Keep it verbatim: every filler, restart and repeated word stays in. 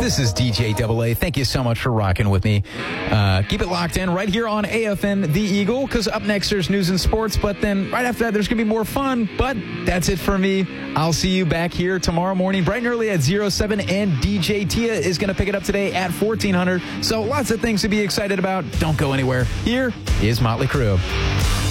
This is D J Double A. Thank you so much for rocking with me. Uh, keep it locked in right here on A F N The Eagle, because up next there's news and sports, but then right after that there's going to be more fun. But that's it for me. I'll see you back here tomorrow morning, bright and early at zero seven, and D J Tia is going to pick it up today at fourteen hundred. So lots of things to be excited about. Don't go anywhere. Here is Motley Crue.